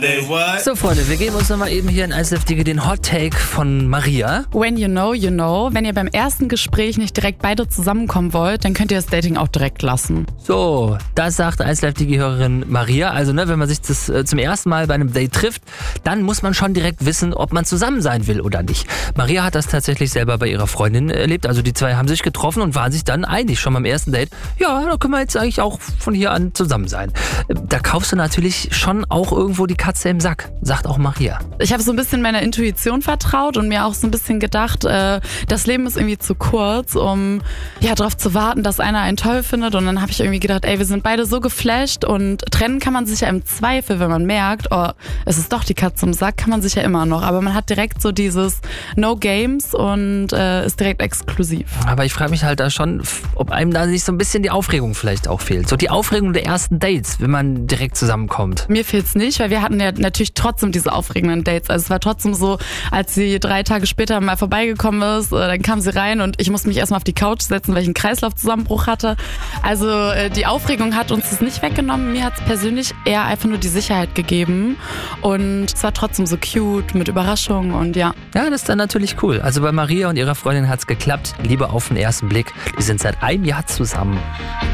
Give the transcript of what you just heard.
So, Freunde, wir geben uns nochmal eben hier in Eisläftige den Hot Take von Maria. When you know, you know. Wenn ihr beim ersten Gespräch nicht direkt beide zusammenkommen wollt, dann könnt ihr das Dating auch direkt lassen. So, das sagt Eisläftige-Hörerin Maria. Also, wenn man sich das zum ersten Mal bei einem Date trifft, dann muss man schon direkt wissen, ob man zusammen sein will oder nicht. Maria hat das tatsächlich selber bei ihrer Freundin erlebt. Also, die zwei haben sich getroffen und waren sich dann einig schon beim ersten Date. Ja, da können wir jetzt eigentlich auch von hier an zusammen sein. Da kaufst du natürlich schon auch irgendwo die Katze im Sack, sagt auch Maria. Ich habe so ein bisschen meiner Intuition vertraut und mir auch so ein bisschen gedacht, das Leben ist irgendwie zu kurz, um darauf zu warten, dass einer einen toll findet. Und dann habe ich irgendwie gedacht, wir sind beide so geflasht und trennen kann man sich ja im Zweifel, wenn man merkt, es ist doch die Katze im Sack, kann man sich ja immer noch. Aber man hat direkt so dieses No Games und ist direkt exklusiv. Aber ich frage mich halt da schon, ob einem da nicht so ein bisschen die Aufregung vielleicht auch fehlt. So die Aufregung der ersten Dates, wenn man direkt zusammenkommt. Mir fehlt's nicht, weil wir hatten ja natürlich trotzdem diese aufregenden Dates. Also es war trotzdem so, als sie 3 Tage später mal vorbeigekommen ist, dann kam sie rein und ich musste mich erstmal auf die Couch setzen, weil ich einen Kreislaufzusammenbruch hatte. Also die Aufregung hat uns das nicht weggenommen. Mir hat es persönlich eher einfach nur die Sicherheit gegeben. Und es war trotzdem so cute mit Überraschungen und ja. Ja, das ist dann natürlich cool. Also bei Maria und ihrer Freundin hat's geklappt. Liebe auf den ersten Blick. Die sind seit einem Jahr zusammen.